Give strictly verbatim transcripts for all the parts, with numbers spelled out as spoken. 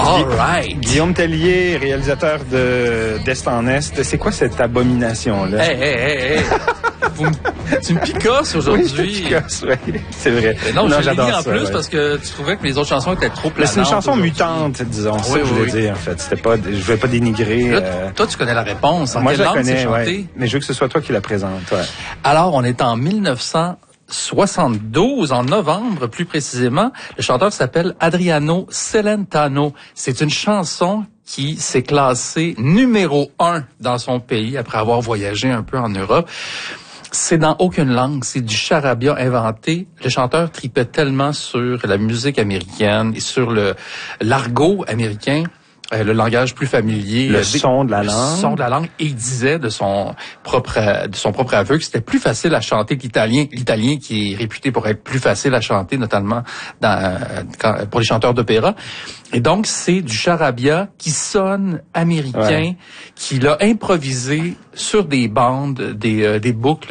All right. Guillaume Tellier, réalisateur de d'Est en Est. C'est quoi cette abomination-là? Hey, hey, hey, hey. Vous me, tu me picasses aujourd'hui. Oui, je te picasse, oui. C'est vrai. Mais non, non, je l'ai j'adore mis en ça, plus ouais. parce que tu trouvais que les autres chansons étaient trop planantes. Mais c'est une chanson aujourd'hui. mutante, disons. C'est Oui, ça que je oui, voulais oui. dire, en fait. C'était pas, je voulais pas dénigrer. Là, euh... toi, tu connais la réponse. En Moi, quelle je la langue c'est connais, chanté? ouais. Mais je veux que ce soit toi qui la présente, ouais. Alors, on est en mille neuf cent soixante-douze, en novembre plus précisément. Le chanteur s'appelle Adriano Celentano. C'est une chanson qui s'est classée numéro un dans son pays après avoir voyagé un peu en Europe. C'est dans aucune langue, c'est du charabia inventé. Le chanteur tripait tellement sur la musique américaine et sur le l'argot américain. Euh, le langage plus familier, le euh, son de la le langue, son de la langue, et il disait de son propre de son propre aveu que c'était plus facile à chanter que l'italien, l'italien qui est réputé pour être plus facile à chanter, notamment dans, quand, pour les chanteurs d'opéra. Et donc c'est du charabia qui sonne américain, ouais. Qu'il a improvisé sur des bandes, des euh, des boucles.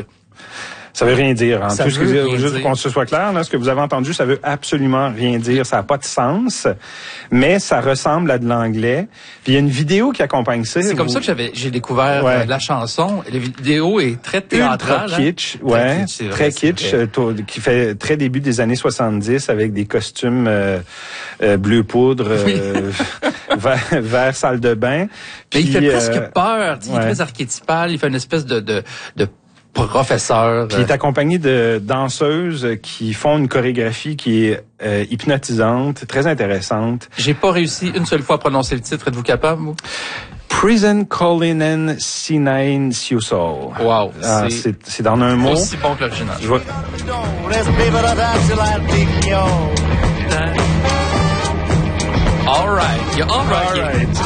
Ça veut rien dire. Hein. Ça Tout veut ce que, rien juste dire. qu'on se soit clair, là, ce que vous avez entendu, ça veut absolument rien dire. Ça n'a pas de sens, mais ça ressemble à de l'anglais. Puis il y a une vidéo qui accompagne ça. C'est vous... comme ça que j'avais, j'ai découvert ouais. euh, la chanson. La vidéo est très théâtrale. Ultra kitsch, hein? ouais, Très kitsch, vrai, très kitsch, euh, qui fait très début des années soixante-dix avec des costumes euh, euh, bleu poudre, euh, vert, vert salle de bain. Puis, il fait euh, presque peur. Il est ouais. très archétypal. Il fait une espèce de de, de professeur. Puis il est accompagné de danseuses qui font une chorégraphie qui est euh, hypnotisante, très intéressante. J'ai pas réussi une seule fois à prononcer le titre. Êtes-vous capable, vous? Prison Collinen Sinine Siusol. Wow. Ah, c'est, c'est, c'est dans un mot. Aussi bon que l'original. Je vois. All right. Yeah, all right. All right.